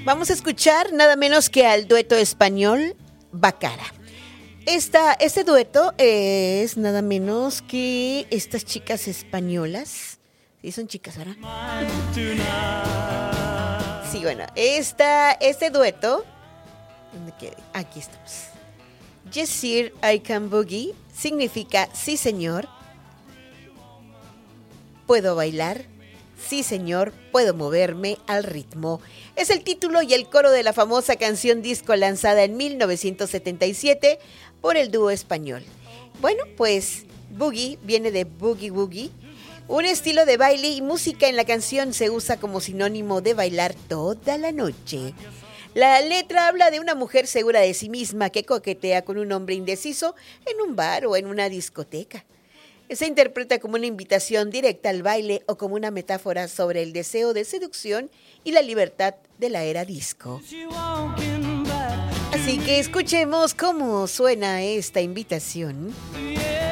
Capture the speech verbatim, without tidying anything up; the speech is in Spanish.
Vamos a escuchar nada menos que al dueto español Bacara. Esta, este dueto es nada menos que estas chicas españolas. Sí, son chicas, ¿verdad? Sí, bueno, esta, este dueto, ¿dónde quedé? Aquí estamos. Yes sir, I can boogie significa sí señor, puedo bailar, sí señor, puedo moverme al ritmo. Es el título y el coro de la famosa canción disco lanzada en mil novecientos setenta y siete por el dúo español. Bueno, pues boogie viene de boogie woogie. Un estilo de baile y música en la canción se usa como sinónimo de bailar toda la noche. La letra habla de una mujer segura de sí misma que coquetea con un hombre indeciso en un bar o en una discoteca. Se interpreta como una invitación directa al baile o como una metáfora sobre el deseo de seducción y la libertad de la era disco. Así que escuchemos cómo suena esta invitación.